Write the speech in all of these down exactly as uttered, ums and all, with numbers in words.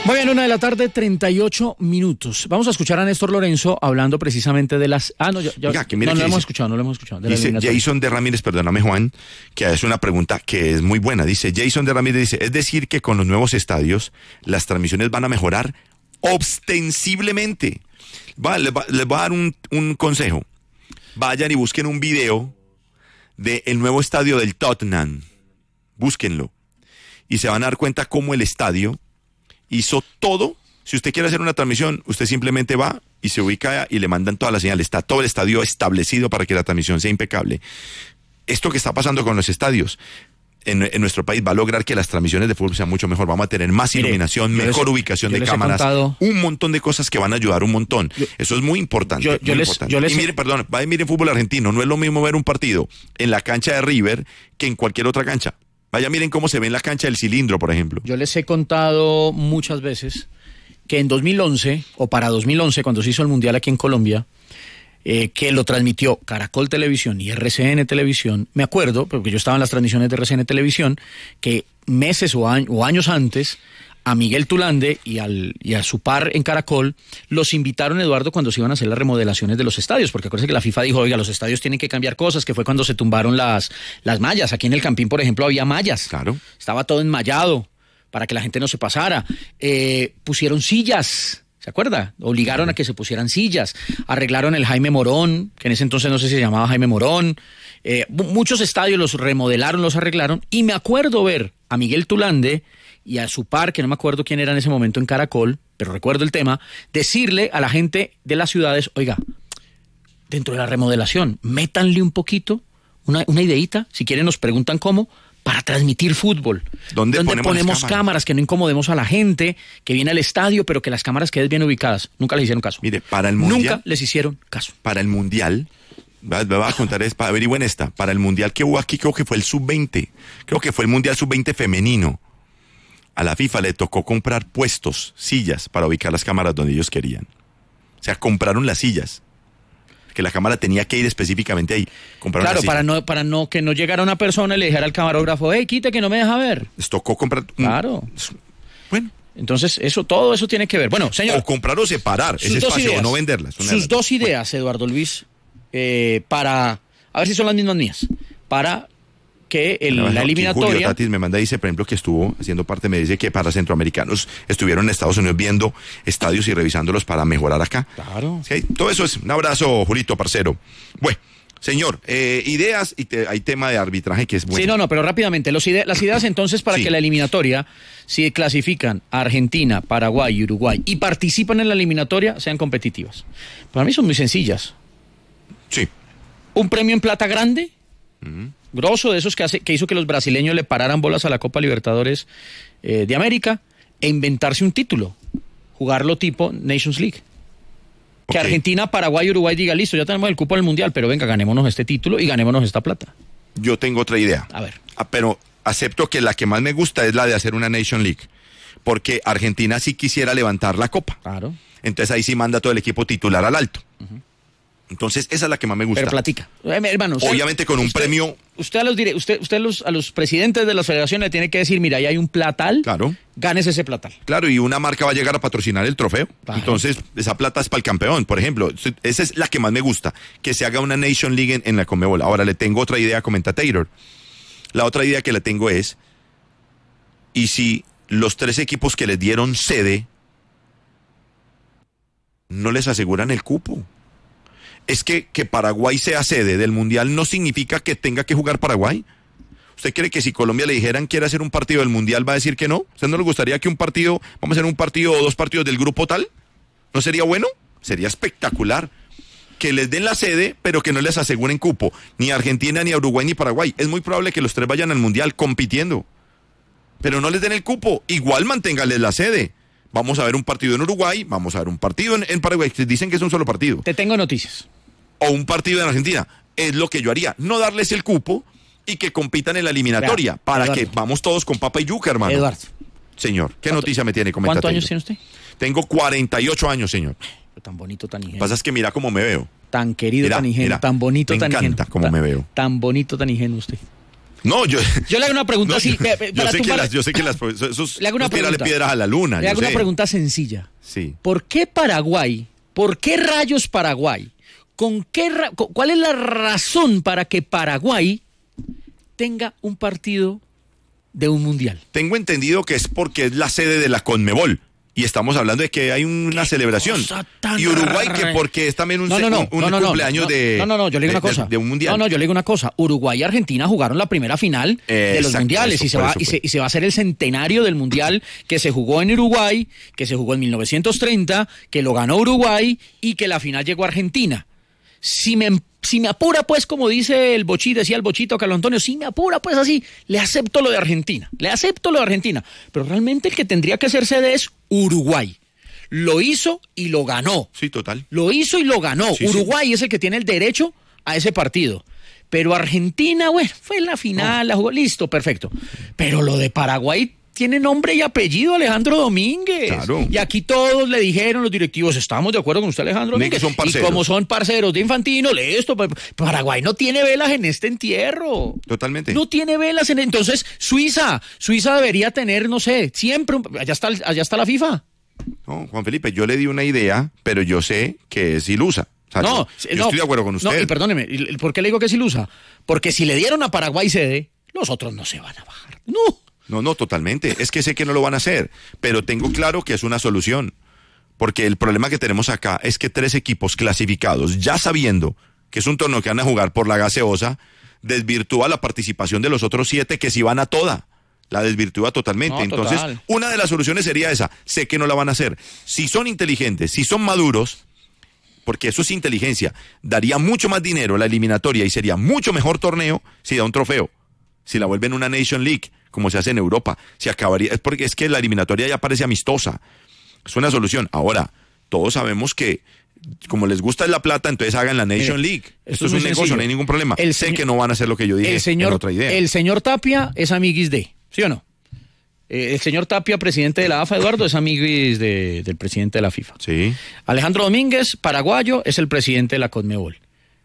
Muy bien, una de la tarde, treinta y ocho minutos. Vamos a escuchar a Néstor Lorenzo hablando precisamente de las... Ah, no, ya, ya, Oiga, que no, no lo dice. hemos escuchado, no lo hemos escuchado. De dice Jason de Ramírez, perdóname Juan, que hace una pregunta que es muy buena. Dice, Jason de Ramírez dice, es decir que con los nuevos estadios las transmisiones van a mejorar ostensiblemente. Va, les, va, les voy a dar un, un consejo. Vayan y busquen un video del nuevo estadio del Tottenham. Búsquenlo. Y se van a dar cuenta cómo el estadio hizo todo. Si usted quiere hacer una transmisión, usted simplemente va y se ubica y le mandan toda la señal. Está todo el estadio establecido para que la transmisión sea impecable. Esto que está pasando con los estadios en, en nuestro país va a lograr que las transmisiones de fútbol sean mucho mejor. Vamos a tener más Mire, iluminación, mejor les, ubicación de cámaras, contado, un montón de cosas que van a ayudar un montón. Yo, Eso es muy importante. Yo, muy yo les, importante. Yo les, y miren, perdón, vayan, miren fútbol argentino. No es lo mismo ver un partido en la cancha de River que en cualquier otra cancha. Vaya, miren cómo se ve en la cancha del Cilindro, por ejemplo. Yo les he contado muchas veces que en dos mil once, o para dos mil once, cuando se hizo el Mundial aquí en Colombia, eh, que lo transmitió Caracol Televisión y R C N Televisión, me acuerdo, porque yo estaba en las transmisiones de R C N Televisión, que meses o, año, o años antes, a Miguel Tulande y, al, y a su par en Caracol, los invitaron, Eduardo, cuando se iban a hacer las remodelaciones de los estadios, porque acuérdense que la FIFA dijo, oiga, los estadios tienen que cambiar cosas, que fue cuando se tumbaron las, las mallas. Aquí en el Campín, por ejemplo, había mallas. Claro. Estaba todo enmallado para que la gente no se pasara. Eh, pusieron sillas, ¿se acuerda? Obligaron a que se pusieran sillas. Arreglaron el Jaime Morón, que en ese entonces no sé si se llamaba Jaime Morón. Eh, muchos estadios los remodelaron, los arreglaron. Y me acuerdo ver a Miguel Tulande y a su par, que no me acuerdo quién era en ese momento en Caracol, pero recuerdo el tema, decirle a la gente de las ciudades, oiga, dentro de la remodelación, métanle un poquito, una, una ideita, si quieren nos preguntan cómo, para transmitir fútbol. ¿Dónde, ¿Dónde ponemos, ponemos cámaras? cámaras? Que no incomodemos a la gente, que viene al estadio, pero que las cámaras queden bien ubicadas. Nunca les hicieron caso. Mire, para el Mundial... Nunca les hicieron caso. Para el Mundial... Me voy a contar, es para averigüen esta. Para el Mundial que hubo aquí, creo que fue el sub veinte. Creo que fue el Mundial sub veinte femenino. A la FIFA le tocó comprar puestos, sillas, para ubicar las cámaras donde ellos querían. O sea, compraron las sillas. Que la cámara tenía que ir específicamente ahí. Compraron Claro, las sillas. para no, para no que no llegara una persona y le dijera al camarógrafo, hey, quite que no me deja ver. Les tocó comprar... Claro. Bueno. Entonces, eso, todo eso tiene que ver. Bueno, señor. O comprar o separar ese espacio, ideas, o no venderlas. Sus dos ideas, bueno. Eduardo Luis, eh, para... A ver si son las mismas mías. Para que el, bueno, la eliminatoria... Julio Tatis me manda, dice, por ejemplo, que estuvo haciendo parte, me dice que para centroamericanos estuvieron en Estados Unidos viendo estadios y revisándolos para mejorar acá. Claro. ¿Sí? Todo eso es un abrazo, Julito, parcero. Bueno, señor, eh, ideas, y te, hay tema de arbitraje que es bueno. Sí, no, no, pero rápidamente, los ide- las ideas entonces para sí. que la eliminatoria, si clasifican a Argentina, Paraguay y Uruguay y participan en la eliminatoria, sean competitivas. Para mí son muy sencillas. Sí. Un premio en plata grande, uh-huh. grosso, de esos que, hace, que hizo que los brasileños le pararan bolas a la Copa Libertadores eh, de América, e inventarse un título, jugarlo tipo Nations League. Que okay. Argentina, Paraguay y Uruguay diga, listo, ya tenemos el cupo del Mundial, pero venga, ganémonos este título y ganémonos esta plata. Yo tengo otra idea. A ver. Ah, pero acepto que la que más me gusta es la de hacer una Nation League, porque Argentina sí quisiera levantar la Copa. Claro. Entonces ahí sí manda todo el equipo titular al alto. Uh-huh. Entonces, esa es la que más me gusta. Pero platica. Eh, hermano, usted, obviamente con un usted, premio... Usted, a los, dire, usted, usted a, los, a los presidentes de las federaciones le tiene que decir, mira, ahí hay un platal, claro. ganes ese platal. Claro, y una marca va a llegar a patrocinar el trofeo. Claro. Entonces, esa plata es para el campeón, por ejemplo. Esa es la que más me gusta, que se haga una Nation League en, en la Conmebol. Ahora, le tengo otra idea, comenta Taylor. La otra idea que le tengo es, ¿y si los tres equipos que les dieron sede no les aseguran el cupo? Es que, que Paraguay sea sede del Mundial no significa que tenga que jugar Paraguay. ¿Usted cree que si Colombia le dijeran quiere hacer un partido del Mundial va a decir que no? ¿Usted no le gustaría que un partido, vamos a hacer un partido o dos partidos del grupo tal? ¿No sería bueno? Sería espectacular. Que les den la sede, pero que no les aseguren cupo. Ni a Argentina, ni a Uruguay, ni Paraguay. Es muy probable que los tres vayan al Mundial compitiendo. Pero no les den el cupo. Igual manténganles la sede. Vamos a ver un partido en Uruguay, vamos a ver un partido en, en Paraguay. Dicen que es un solo partido. Te tengo noticias. O un partido en Argentina. Es lo que yo haría. No darles el cupo y que compitan en la eliminatoria. Vea, para Eduardo. Que vamos todos con papa y yuca, hermano. Eduardo. Señor, ¿qué noticia me tiene? ¿Cuántos años tiene usted? Tengo cuarenta y ocho años, señor. Tan bonito, tan ingenuo. Pasa es que mira cómo me veo. Tan querido, mira, tan ingenuo, mira, tan bonito, me tan ingenuo. Me encanta cómo tan, me veo. Tan bonito, tan ingenuo usted. No, yo... Yo le hago una pregunta no, así. Yo, eh, yo, para sé que tumbar- las, yo sé que las... Esos, Le hago una esos tirarle pregunta. piedras a la luna. Le yo hago una sé. pregunta sencilla. Sí. ¿Por qué Paraguay? ¿Por qué rayos Paraguay? ¿Con qué ra- con- ¿Cuál es la razón para que Paraguay tenga un partido de un mundial? Tengo entendido que es porque es la sede de la Conmebol. Y estamos hablando de que hay una celebración. tan Y Uruguay que rara. porque es también un, No, no, no, un, un no, no, no, cumpleaños no, de, no, no, no, yo le digo de, una cosa. de, de un mundial. No, no, yo le digo una cosa. Uruguay y Argentina jugaron la primera final Eh, de los exacto, mundiales eso, y, se por va, eso y, fue. se, y se va a hacer el centenario del mundial que se jugó en Uruguay, que se jugó en mil novecientos treinta, que lo ganó Uruguay y que la final llegó a Argentina. Si me, si me apura, pues, como dice el Bochi, decía el Bochito Carlos Antonio, si me apura, pues así, le acepto lo de Argentina, le acepto lo de Argentina. Pero realmente el que tendría que hacer sede es Uruguay. Lo hizo y lo ganó. Sí, total. Lo hizo y lo ganó. Sí, Uruguay es el que tiene el derecho a ese partido. Pero Argentina, bueno, fue en la final, la jugó, listo, perfecto. Pero lo de Paraguay tiene nombre y apellido, Alejandro Domínguez. Claro. Y aquí todos le dijeron, los directivos, estamos de acuerdo con usted, Alejandro Ni que Domínguez. son Y parceros. como son parceros de Infantino, listo, pa- Paraguay no tiene velas en este entierro. Totalmente. No tiene velas en... Entonces, Suiza, Suiza debería tener, no sé, siempre... un- Allá está, el- allá está la FIFA. No, Juan Felipe, yo le di una idea, pero yo sé que es ilusa. O sea, No, yo, yo no, estoy de acuerdo con usted. No, y perdóneme, ¿y ¿por qué le digo que es ilusa? Porque si le dieron a Paraguay sede, los otros no se van a bajar. No. No, no, totalmente. Es que sé que no lo van a hacer, pero tengo claro que es una solución. Porque el problema que tenemos acá es que tres equipos clasificados, ya sabiendo que es un torneo que van a jugar por la gaseosa, desvirtúa la participación de los otros siete que sí van a toda. La desvirtúa totalmente. No, Entonces, total. una de las soluciones sería esa. Sé que no la van a hacer. Si son inteligentes, si son maduros, porque eso es inteligencia, daría mucho más dinero a la eliminatoria y sería mucho mejor torneo si da un trofeo. Si la vuelven una Nation League, como se hace en Europa, se acabaría. Es porque es que la eliminatoria ya parece amistosa. Es una solución. Ahora, todos sabemos que como les gusta la plata, entonces hagan la Nation Mire, League. esto Esto es es un muy negocio, sencillo. no hay ningún problema. El sé señor- que no van a hacer lo que yo dije El señor, en otra idea. el señor Tapia es amiguis de, ¿sí o no? Eh, el señor Tapia, presidente de la A F A, Eduardo, es amiguis de, del presidente de la FIFA. Sí. Alejandro Domínguez, paraguayo, es el presidente de la Conmebol.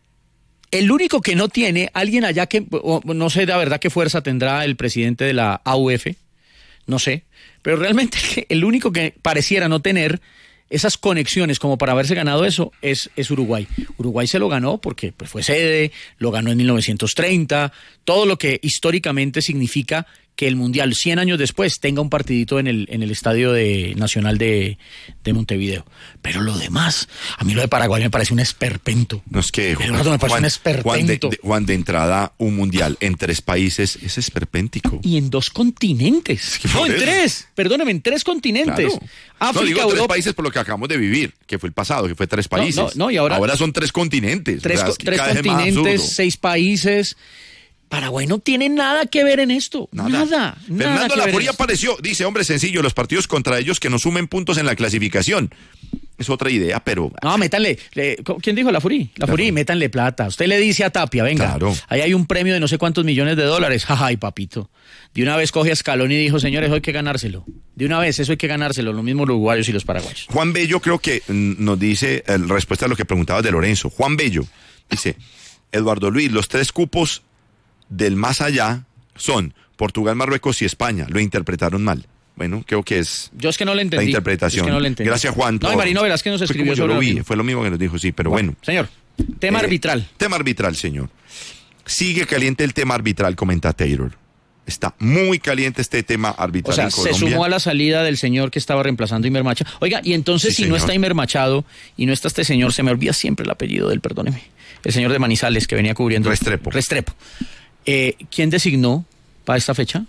El único que no tiene, alguien allá que, o, no sé la verdad qué fuerza tendrá el presidente de la A U F, no sé, pero realmente el único que pareciera no tener esas conexiones como para haberse ganado eso es, es Uruguay. Uruguay se lo ganó porque pues, fue sede, lo ganó en mil novecientos treinta, todo lo que históricamente significa que el Mundial, cien años después, tenga un partidito en el, en el Estadio de, Nacional de, de Montevideo. Pero lo demás, a mí lo de Paraguay me parece un esperpento. No es que Eduardo, me parece un esperpento. Juan, de, de- Juan, de entrada, un mundial en tres países es esperpéntico. Y en dos continentes. que No, por en eso. tres. Perdóneme, en tres continentes. Claro. África, no digo tres Europa. países por lo que acabamos de vivir, que fue el pasado, que fue tres No, países. no, no, y ahora- son tres continentes. Tres, O sea, co- es que tres cada vez más continentes, absurdo. seis países. Paraguay no tiene nada que ver en esto. Nada. Nada. Fernando que ver en Laforía esto. apareció, dice, hombre, sencillo, los partidos contra ellos que no sumen puntos en la clasificación. Es otra idea, pero... No, métanle. le- ¿Quién dijo? La Furí. La Furí, métanle plata. Usted le dice a Tapia, venga, Claro. ahí hay un premio de no sé cuántos millones de dólares. Ay, papito. De una vez coge a Scaloni y dijo, señores, eso hay que ganárselo. De una vez, eso hay que ganárselo. Lo mismo los uruguayos y los paraguayos. Juan Bello creo que mm, nos dice, eh, respuesta a lo que preguntabas de Lorenzo. Juan Bello dice, Eduardo Luis, los tres cupos del más allá son Portugal, Marruecos y España. Lo interpretaron mal. Bueno, creo que es Yo es que no le entendí. la interpretación. Es que no le entendí. Gracias, Juan. No, y Marino Velázquez nos Fue escribió como yo sobre lo lo vi, mismo. fue lo mismo que nos dijo, sí, pero bueno. Señor, tema Eh, arbitral. Tema arbitral, señor. Sigue caliente el tema arbitral, comenta Taylor. Está muy caliente este tema arbitral O sea, en se Colombia. sumó a la salida del señor que estaba reemplazando a Imer Machado. Oiga, y entonces Sí, si no señor. está Imer Machado y no está este señor, se me olvida siempre el apellido del, perdóneme, el señor de Manizales que venía cubriendo. Restrepo. Restrepo. Eh, ¿Quién designó para esta fecha?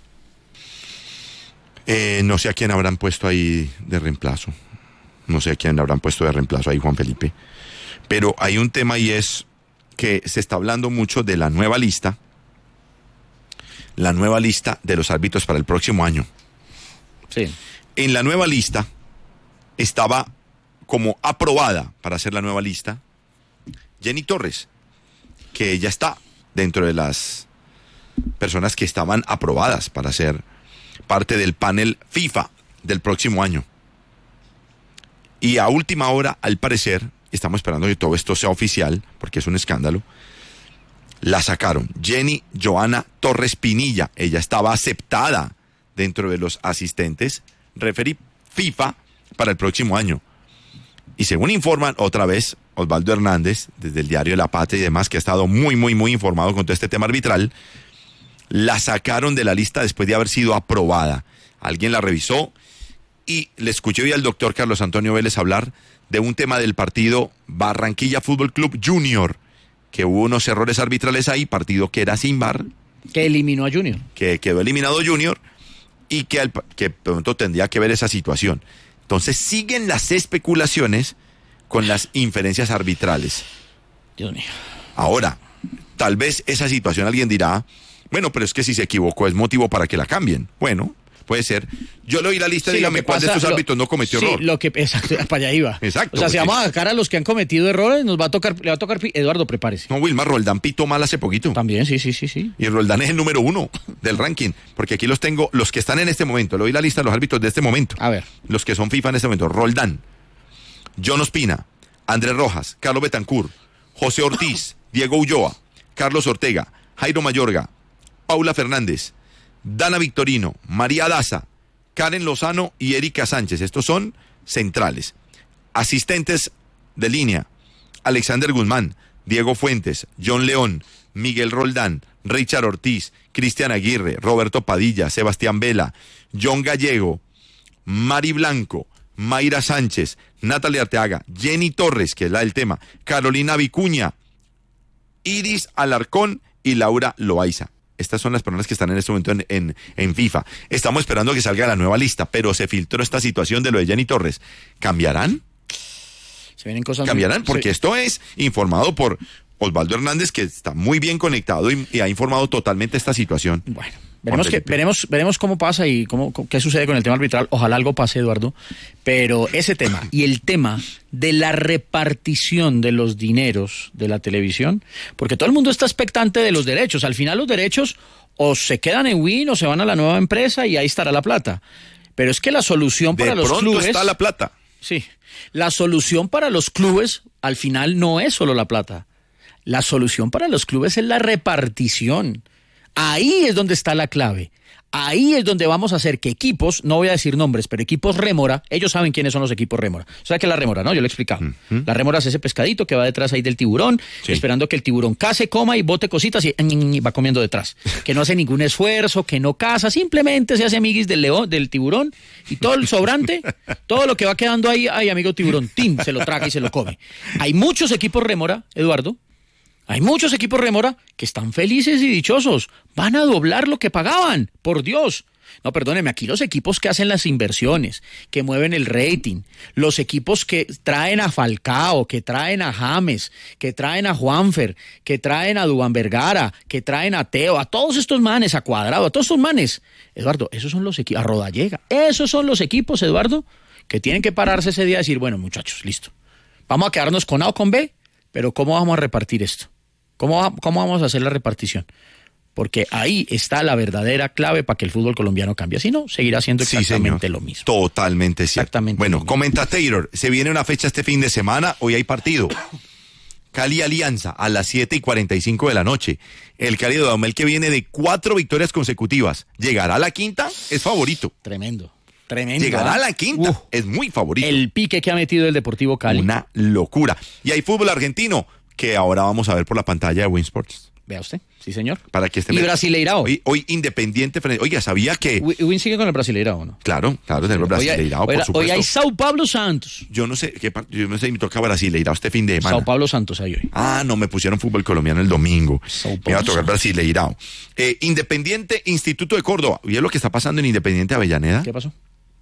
Eh, no sé a quién habrán puesto ahí de reemplazo. No sé a quién habrán puesto de reemplazo ahí, Juan Felipe. Pero hay un tema y es que se está hablando mucho de la nueva lista. La nueva lista de los árbitros para el próximo año. Sí. En la nueva lista estaba como aprobada para hacer la nueva lista Jenny Torres, que ya está dentro de las personas que estaban aprobadas para ser parte del panel FIFA del próximo año. Y a última hora, al parecer, estamos esperando que todo esto sea oficial, porque es un escándalo, La sacaron. Jenny Joana Torres Pinilla, ella estaba aceptada dentro de los asistentes referee FIFA para el próximo año. Y según informan otra vez Osvaldo Hernández, desde el diario La Patria y demás, que ha estado muy, muy, muy informado con todo este tema arbitral, la sacaron de la lista después de haber sido aprobada. Alguien la revisó y le escuché hoy al doctor Carlos Antonio Vélez hablar de un tema del partido Barranquilla Fútbol Club Junior, que hubo unos errores arbitrales ahí, partido que era sin V A R. Que eliminó a Junior. Que quedó eliminado Junior y que, al, que pronto tendría que ver esa situación. Entonces siguen las especulaciones con las inferencias arbitrales. Dios mío. Ahora, tal vez esa situación alguien dirá, bueno, pero es que si se equivocó es motivo para que la cambien. Bueno, puede ser. Yo le doy la lista, sí, dígame cuál de estos árbitros no cometió sí, error. Lo que, exacto, para allá iba. Exacto. O sea, si porque... vamos a sacar a los que han cometido errores, nos va a tocar, le va a tocar, Eduardo, prepárese. No, Wilmar, Roldán pitó mal hace poquito. También, sí, sí, sí, sí. Y Roldán es el número uno del ranking, porque aquí los tengo, los que están en este momento, le doy la lista de los árbitros de este momento. A ver. Los que son FIFA en este momento. Roldán, John Ospina, Andrés Rojas, Carlos Betancur, José Ortiz, Diego Ulloa, Carlos Ortega, Jairo Mayorga, Paula Fernández, Dana Victorino, María Daza, Karen Lozano y Erika Sánchez. Estos son centrales. Asistentes de línea: Alexander Guzmán, Diego Fuentes, John León, Miguel Roldán, Richard Ortiz, Cristian Aguirre, Roberto Padilla, Sebastián Vela, John Gallego, Mari Blanco, Mayra Sánchez, Natalia Arteaga, Jenny Torres, que es la del tema, Carolina Vicuña, Iris Alarcón y Laura Loaiza. Estas son las personas que están en este momento en, en, en FIFA. Estamos esperando que salga la nueva lista, pero se filtró esta situación de lo de Jenny Torres. ¿Cambiarán? Se vienen cosas ¿Cambiarán? Muy... Porque sí. Esto es informado por Osvaldo Hernández, que está muy bien conectado y, y ha informado totalmente esta situación. Bueno, veremos, que, veremos, veremos cómo pasa y cómo, qué sucede con el tema arbitral. Ojalá algo pase, Eduardo. Pero ese tema y el tema de la repartición de los dineros de la televisión, porque todo el mundo está expectante de los derechos. Al final los derechos o se quedan en Win o se van a la nueva empresa y ahí estará la plata. Pero es que la solución para de los pronto clubes... está la plata. Sí, la solución para los clubes al final no es solo la plata. La solución para los clubes es la repartición. Ahí es donde está la clave. Ahí es donde vamos a hacer que equipos, no voy a decir nombres, pero equipos rémora, ellos saben quiénes son los equipos rémora. O sea que la rémora, ¿no? Yo lo he explicado. Uh-huh. La rémora es ese pescadito que va detrás ahí del tiburón, sí, esperando que el tiburón case, coma y bote cositas y va comiendo detrás. Que no hace ningún esfuerzo, que no caza, simplemente se hace amiguis del león, del tiburón y todo el sobrante, todo lo que va quedando ahí, ay, amigo tiburón, tin, se lo traga y se lo come. Hay muchos equipos rémora, Eduardo. Hay muchos equipos rémora que están felices y dichosos. Van a doblar lo que pagaban, por Dios. No, perdóneme, aquí los equipos que hacen las inversiones, que mueven el rating, los equipos que traen a Falcao, que traen a James, que traen a Juanfer, que traen a Duván Vergara, que traen a Teo, a todos estos manes, a Cuadrado, a todos estos manes. Eduardo, esos son los equipos, a Rodallega, esos son los equipos, Eduardo, que tienen que pararse ese día y decir, bueno, muchachos, listo. Vamos a quedarnos con A o con B, pero ¿cómo vamos a repartir esto? ¿Cómo, va, ¿Cómo vamos a hacer la repartición? Porque ahí está la verdadera clave para que el fútbol colombiano cambie. Si no, seguirá siendo exactamente sí, lo mismo. Totalmente cierto. Exactamente. Bueno, comenta Taylor, se viene una fecha este fin de semana, hoy hay partido. Cali Alianza a las siete y cuarenta y cinco de la noche. El Cali de Dudamel, que viene de cuatro victorias consecutivas. ¿Llegará a la quinta? Es favorito. Tremendo. Tremendo. Llegará ¿eh? a la quinta. Uf, es muy favorito. El pique que ha metido el Deportivo Cali. Una locura. Y hay fútbol argentino, que ahora vamos a ver por la pantalla de Win Sports. Vea usted, sí señor. Para que esté y Brasileirao. Hoy, hoy Independiente frente. Oiga, ¿sabía que Win sigue con el Brasileirao, ¿no? Claro, claro, tenemos Brasileirao, por supuesto. Hoy hay Sao Paulo Santos. Yo no sé, qué, yo no sé, me toca Brasileirao este fin de semana. Sao Paulo Santos hay hoy. Ah, no, me pusieron fútbol colombiano el domingo. Sao Paulo me va a tocar Brasileirao. Eh, Independiente Instituto de Córdoba. ¿Y es lo que está pasando en Independiente Avellaneda? ¿Qué pasó?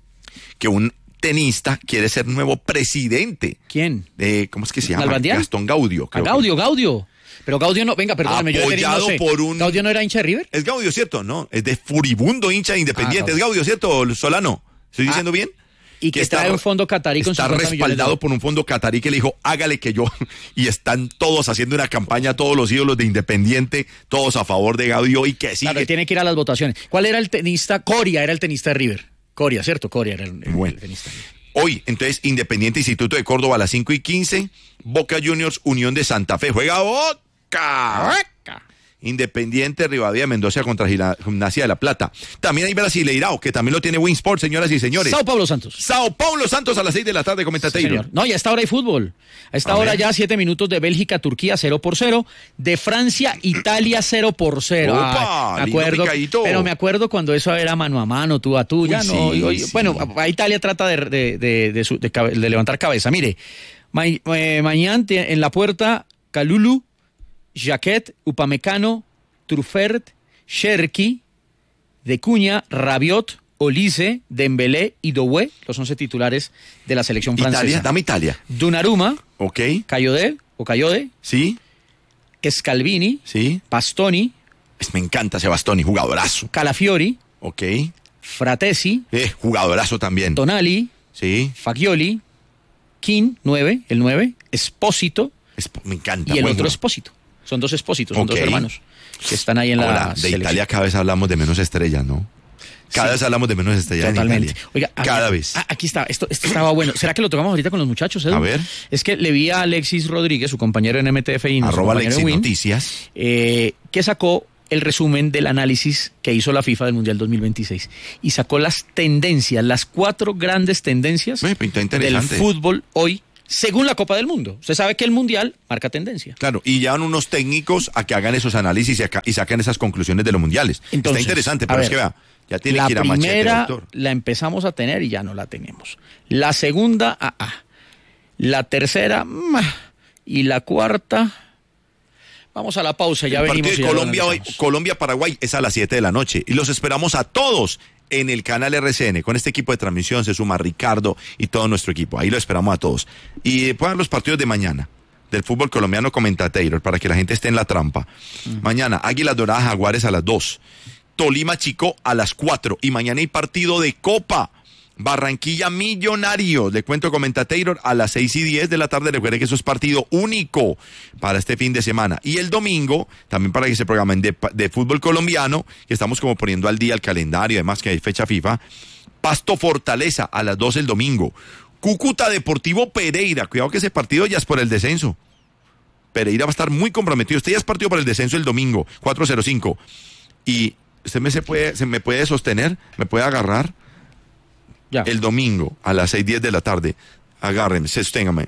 Que un tenista quiere ser nuevo presidente. ¿Quién? Eh, ¿Cómo es que se llama? ¿Nalbandián? Gastón Gaudio. Ah, Gaudio, que... Gaudio. Pero Gaudio no, venga, perdóname, yo apoyado no sé. por un... ¿Gaudio no era hincha de River? Es Gaudio, ¿cierto? No, es de furibundo hincha de Independiente. Ah, es Gaudio, ¿cierto, Solano? ¿Estoy diciendo ah, bien? Y que, que está, trae un fondo catarí con está respaldado por un fondo catarí que le dijo, hágale que yo, y están todos haciendo una campaña, todos los ídolos de Independiente, todos a favor de Gaudio y que sigue. Claro, tiene que ir a las votaciones. ¿Cuál era el tenista? Coria era el tenista de River. Coria, ¿cierto? Coria era el, el, bueno. el tenista. Hoy, entonces, Independiente Instituto de Córdoba a las cinco y quince, Boca Juniors, Unión de Santa Fe. Juega Boca. Acá. Independiente Rivadavia de Mendoza contra Gimnasia de la Plata. También hay Brasileirao, que también lo tiene Winsport, señoras y señores. Sao Paulo Santos. Sao Paulo Santos a las seis de la tarde, comenta Sí, Taylor. señor. No, y a esta hora hay fútbol. A esta A hora ver. ya siete minutos de Bélgica, Turquía cero por cero. De Francia, Italia cero por cero. Opa, Ay, me lindo acuerdo, picadito. pero me acuerdo cuando eso era mano a mano, tú a tú. Ya Uy, no. sí, y hoy- sí. Bueno, a, a Italia trata de, de, de, de su- de cabe- de levantar cabeza. Mire, ma, eh, mañana te- en la puerta, Kalulu, Jaquet, Upamecano, Truffert, Cherki, De Cuña, Rabiot, Olise, Dembélé y Doué, los once titulares de la selección francesa. Italia, dame Italia. Donnarumma, Ok, Cayode o Cayode, sí, Scalvini, sí. Pastoni, Es- me encanta Sebastoni, jugadorazo. Calafiori, Ok, Fratesi, eh, jugadorazo también. Tonali, Sí, Fagioli, King, nueve, el nueve, Espósito es- me encanta. y el buen otro jugador. Espósito. Son dos Espósitos, son Ok. dos hermanos que están ahí en la Ahora, de selección. Italia cada vez hablamos de menos estrellas, ¿no? Cada Sí. vez hablamos de menos estrellas en Totalmente. Italia. Oiga, a cada ver, vez. ah, aquí está, esto, esto estaba bueno. ¿Será que lo tocamos ahorita con los muchachos, Edu? A ver. Es que le vi a Alexis Rodríguez, su compañero en M T F y nuestro Arroba compañero Alexis en Win, Noticias. eh, que sacó el resumen del análisis que hizo la FIFA del Mundial dos mil veintiséis y sacó las tendencias, las cuatro grandes tendencias Eh, pinta del interesante. fútbol hoy, según la Copa del Mundo. Usted sabe que el Mundial marca tendencia. Claro, y llevan unos técnicos a que hagan esos análisis y, acá- y saquen esas conclusiones de los mundiales. Entonces, Está interesante, a pero ver, es que vea, ya tiene La que ir a machete, primera doctor. la empezamos a tener y ya no la tenemos. La segunda, ah, ah. La tercera, mm, ah. Y la cuarta, vamos a la pausa, ya El venimos. partido y de ya lo Colombia, hoy- analizamos. Colombia-Paraguay es a las siete de la noche y los esperamos a todos en el canal R C N. Con este equipo de transmisión se suma Ricardo y todo nuestro equipo. Ahí lo esperamos a todos. Y puedan los partidos de mañana del fútbol colombiano, comenta Taylor, para que la gente esté en la trampa. Mañana, Águilas Doradas Jaguares a las dos. Tolima Chico a las cuatro. Y mañana hay partido de Copa. Barranquilla Millonarios, le cuento, comenta Taylor, a las seis y diez de la tarde. Recuerde que eso es partido único para este fin de semana. Y el domingo, también para que se programen de, de fútbol colombiano, que estamos como poniendo al día el calendario, además que hay fecha FIFA. Pasto Fortaleza a las doce el domingo. Cúcuta Deportivo Pereira, cuidado que ese partido ya es por el descenso. Pereira va a estar muy comprometido. Este ya es partido por el descenso el domingo, cuatro cero cinco. Y usted me, se, puede, se me puede sostener, me puede agarrar. Ya. El domingo a las seis diez de la tarde, agárrenme, sosténgame.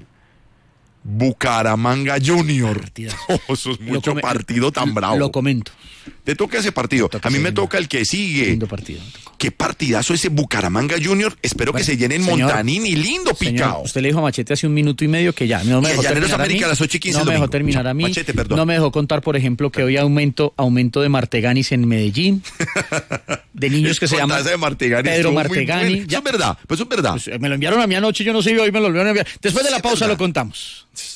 Bucaramanga Junior. Partidazo. Oh, eso es Lo mucho come- partido tan bravo. Lo comento. Te toca ese partido. toca A mí ese me lindo. toca el que sigue. Lindo partido. me tocó. Qué partidazo ese Bucaramanga Junior. Espero Bueno, que se llenen señor, Montanini. Lindo Señor, picao. usted le dijo a Machete hace un minuto y medio que ya no me Y dejó a Llaneros terminar a América mí. a las ocho y quince No el me dejó domingo. terminar a mí. Machete, perdón. No me dejó contar, por ejemplo, que hoy aumento aumento de Marteganis en Medellín, de niños que se llaman Esa de Martegani Pedro estuvo muy Martegani. buena. Ya- Eso es verdad, pues eso es verdad. Pues, me lo enviaron a mí anoche, yo no sé, hoy me lo volvieron a enviar. Después de la Es pausa verdad. lo contamos.